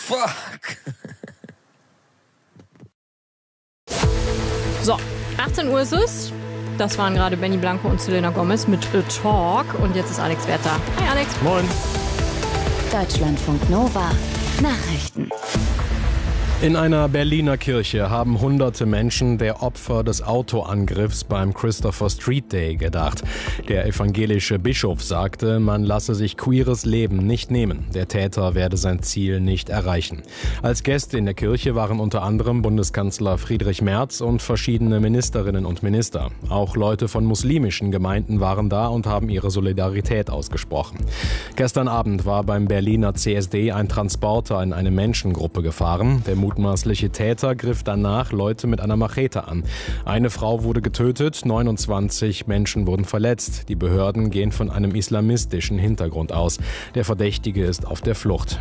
Fuck. So, 18 Uhr ist es. Das waren gerade Benny Blanco und Selena Gomez mit A Talk. Und jetzt ist Alex Wert da. Hi Alex. Moin. Deutschlandfunk Nova. Nachrichten. In einer Berliner Kirche haben hunderte Menschen der Opfer des Autoangriffs beim Christopher Street Day gedacht. Der evangelische Bischof sagte, man lasse sich queeres Leben nicht nehmen. Der Täter werde sein Ziel nicht erreichen. Als Gäste in der Kirche waren unter anderem Bundeskanzler Friedrich Merz und verschiedene Ministerinnen und Minister. Auch Leute von muslimischen Gemeinden waren da und haben ihre Solidarität ausgesprochen. Gestern Abend war beim Berliner CSD ein Transporter in eine Menschengruppe gefahren. Der mutmaßliche Täter griff danach Leute mit einer Machete an. Eine Frau wurde getötet, 29 Menschen wurden verletzt. Die Behörden gehen von einem islamistischen Hintergrund aus. Der Verdächtige ist auf der Flucht.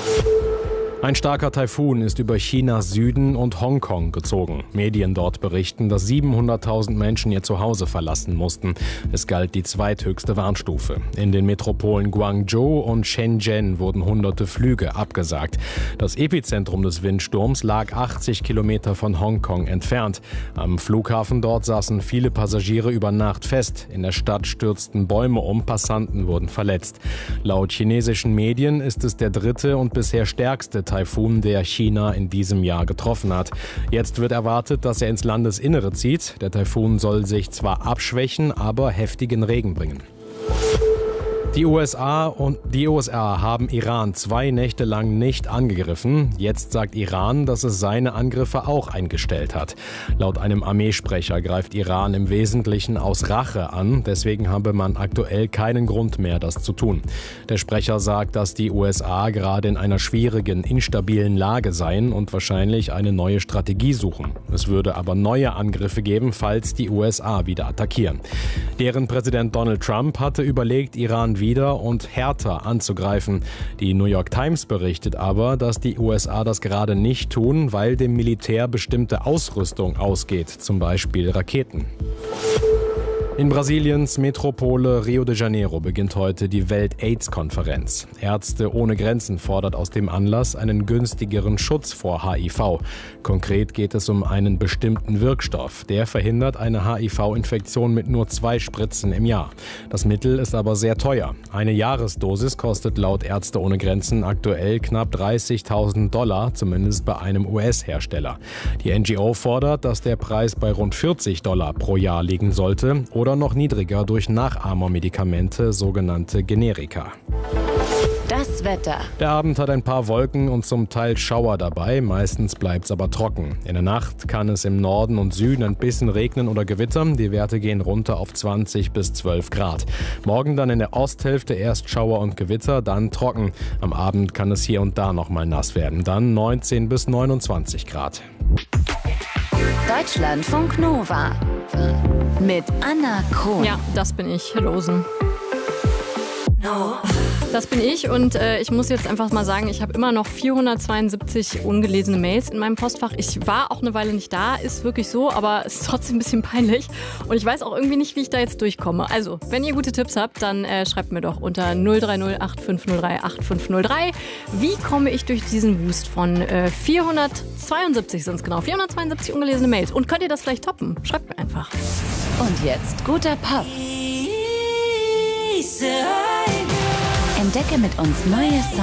Ein starker Taifun ist über Chinas Süden und Hongkong gezogen. Medien dort berichten, dass 700.000 Menschen ihr Zuhause verlassen mussten. Es galt die zweithöchste Warnstufe. In den Metropolen Guangzhou und Shenzhen wurden hunderte Flüge abgesagt. Das Epizentrum des Windsturms lag 80 Kilometer von Hongkong entfernt. Am Flughafen dort saßen viele Passagiere über Nacht fest. In der Stadt stürzten Bäume um, Passanten wurden verletzt. Laut chinesischen Medien ist es der dritte und bisher stärkste Taifun, der China in diesem Jahr getroffen hat. Jetzt wird erwartet, dass er ins Landesinnere zieht. Der Taifun soll sich zwar abschwächen, aber heftigen Regen bringen. Die USA haben Iran 2 Nächte lang nicht angegriffen. Jetzt sagt Iran, dass es seine Angriffe auch eingestellt hat. Laut einem Armeesprecher greift Iran im Wesentlichen aus Rache an. Deswegen habe man aktuell keinen Grund mehr, das zu tun. Der Sprecher sagt, dass die USA gerade in einer schwierigen, instabilen Lage seien und wahrscheinlich eine neue Strategie suchen. Es würde aber neue Angriffe geben, falls die USA wieder attackieren. Deren Präsident Donald Trump hatte überlegt, Iran wieder und härter anzugreifen. Die New York Times berichtet aber, dass die USA das gerade nicht tun, weil dem Militär bestimmte Ausrüstung ausgeht, zum Beispiel Raketen. In Brasiliens Metropole Rio de Janeiro beginnt heute die Welt-AIDS-Konferenz. Ärzte ohne Grenzen fordert aus dem Anlass einen günstigeren Schutz vor HIV. Konkret geht es um einen bestimmten Wirkstoff. Der verhindert eine HIV-Infektion mit nur 2 Spritzen im Jahr. Das Mittel ist aber sehr teuer. Eine Jahresdosis kostet laut Ärzte ohne Grenzen aktuell knapp $30.000, zumindest bei einem US-Hersteller. Die NGO fordert, dass der Preis bei rund $40 pro Jahr liegen sollte oder noch niedriger durch Nachahmermedikamente, sogenannte Generika. Das Wetter. Der Abend hat ein paar Wolken und zum Teil Schauer dabei, meistens bleibt es aber trocken. In der Nacht kann es im Norden und Süden ein bisschen regnen oder gewittern. Die Werte gehen runter auf 20 bis 12 Grad. Morgen dann in der Osthälfte erst Schauer und Gewitter, dann trocken. Am Abend kann es hier und da noch mal nass werden, dann 19 bis 29 Grad. Deutschlandfunk Nova. Mit Anna Krohn. Ja, das bin ich, Herr Losen. Das bin ich und ich muss jetzt einfach mal sagen, ich habe immer noch 472 ungelesene Mails in meinem Postfach. Ich war auch eine Weile nicht da, ist wirklich so, aber es ist trotzdem ein bisschen peinlich. Und ich weiß auch irgendwie nicht, wie ich da jetzt durchkomme. Also, wenn ihr gute Tipps habt, dann schreibt mir doch unter 030 8503 8503. Wie komme ich durch diesen Wust von 472 sind es genau, 472 ungelesene Mails. Und könnt ihr das vielleicht toppen? Schreibt mir einfach. Und jetzt guter Pop. Entdecke mit uns neue Songs.